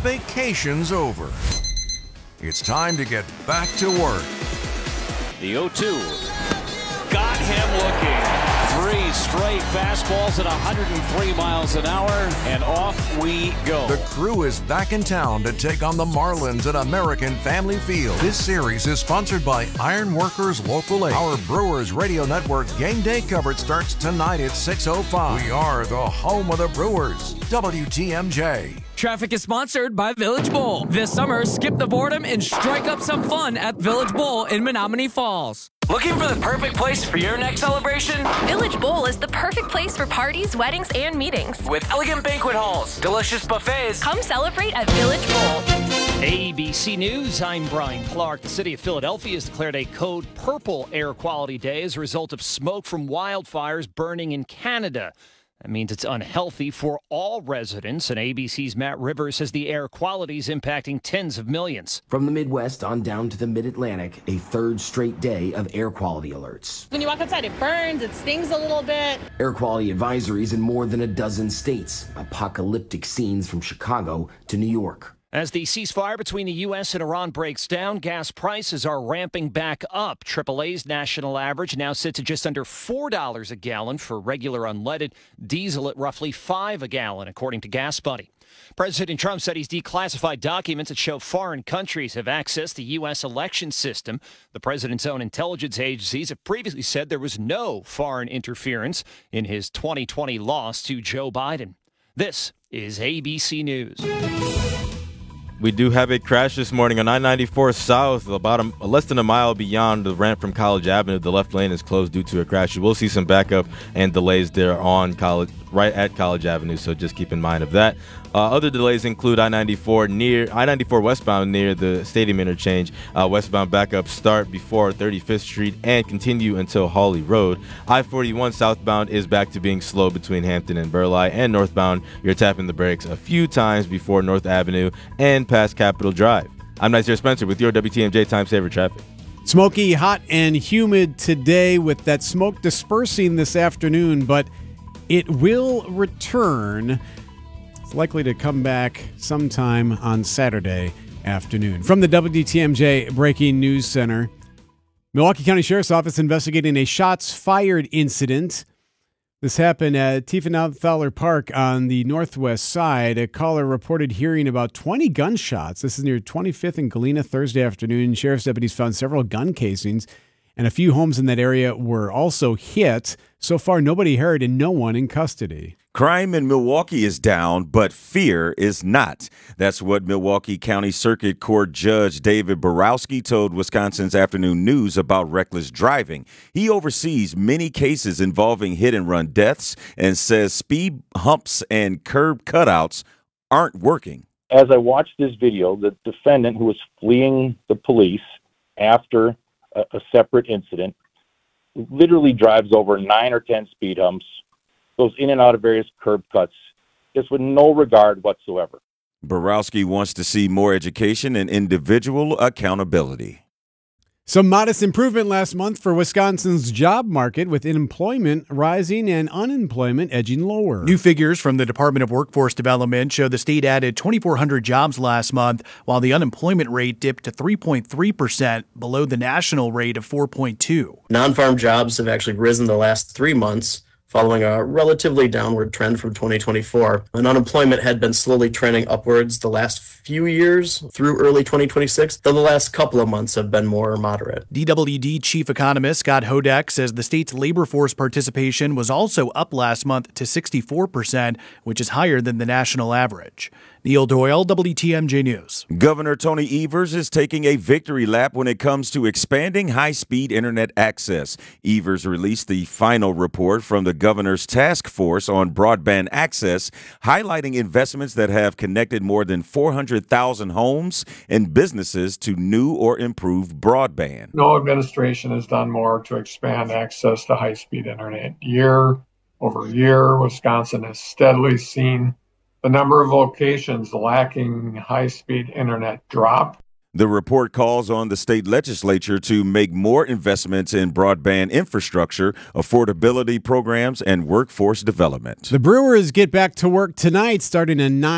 vacation's over. It's time to get back to work. The 0-2. Got him looking. 3 straight fastballs at 103 miles an hour, and off we go. The Crew is back in town to take on the Marlins at American Family Field. This series is sponsored by Ironworkers Local 8. Our Brewers Radio Network game day coverage starts tonight at 6:05. We are the home of the Brewers. WTMJ. Traffic is sponsored by Village Bowl. This summer, skip the boredom and strike up some fun at Village Bowl in Menominee Falls. Looking for the perfect place for your next celebration? Village Bowl is the perfect place for parties, weddings, and meetings. With elegant banquet halls, delicious buffets. Come celebrate at Village Bowl. ABC News, I'm Brian Clark. The city of Philadelphia has declared a code purple air quality day as a result of smoke from wildfires burning in Canada. That means it's unhealthy for all residents, and ABC's Matt Rivers says the air quality is impacting tens of millions. From the Midwest on down to the Mid-Atlantic, a third straight day of air quality alerts. When you walk outside, it burns, it stings a little bit. Air quality advisories in more than a dozen states. Apocalyptic scenes from Chicago to New York. As the ceasefire between the U.S. and Iran breaks down, gas prices are ramping back up. AAA's national average now sits at just under $4 a gallon for regular unleaded, diesel at roughly $5 a gallon, according to Gas Buddy. President Trump said he's declassified documents that show foreign countries have accessed the U.S. election system. The president's own intelligence agencies have previously said there was no foreign interference in his 2020 loss to Joe Biden. This is ABC News. We do have a crash this morning on I-94 South, about less than a mile beyond the ramp from College Avenue. The left lane is closed due to a crash. You will see some backup and delays there on right at College Avenue, so just keep in mind of that. Other delays include I-94 westbound near the Stadium interchange. Westbound backup start before 35th Street and continue until Hawley Road. I-41 southbound is back to being slow between Hampton and Burleigh, and northbound you're tapping the brakes a few times before North Avenue and past Capitol Drive. I'm Nicer Spencer with your WTMJ Time Saver Traffic. Smoky, hot, and humid today with that smoke dispersing this afternoon, but it will return. It's likely to come back sometime on Saturday afternoon. From the WTMJ Breaking News Center, Milwaukee County Sheriff's Office investigating a shots fired incident. This happened at Tiefenau-Thaler Park on the northwest side. A caller reported hearing about 20 gunshots. This is near 25th and Galena Thursday afternoon. Sheriff's deputies found several gun casings, and a few homes in that area were also hit. So far, nobody hurt and no one in custody. Crime in Milwaukee is down, but fear is not. That's what Milwaukee County Circuit Court Judge David Borowski told Wisconsin's Afternoon News about reckless driving. He oversees many cases involving hit-and-run deaths and says speed humps and curb cutouts aren't working. As I watched this video, the defendant, who was fleeing the police after a separate incident, literally drives over 9 or 10 speed humps, goes in and out of various curb cuts, just with no regard whatsoever. Borowski wants to see more education and individual accountability. Some modest improvement last month for Wisconsin's job market, with employment rising and unemployment edging lower. New figures from the Department of Workforce Development show the state added 2,400 jobs last month, while the unemployment rate dipped to 3.3%, below the national rate of 4.2%. Non-farm jobs have actually risen the last 3 months, following a relatively downward trend from 2024. And unemployment had been slowly trending upwards the last few years through early 2026, though the last couple of months have been more moderate. DWD Chief Economist Scott Hodak says the state's labor force participation was also up last month to 64%, which is higher than the national average. Neil Doyle, WTMJ News. Governor Tony Evers is taking a victory lap when it comes to expanding high-speed internet access. Evers released the final report from the governor's task force on broadband access, highlighting investments that have connected more than 400,000 homes and businesses to new or improved broadband. No administration has done more to expand access to high-speed internet. Year over year, Wisconsin has steadily seen the number of locations lacking high-speed internet drop. The report calls on the state legislature to make more investments in broadband infrastructure, affordability programs, and workforce development. The Brewers get back to work tonight, starting at 9.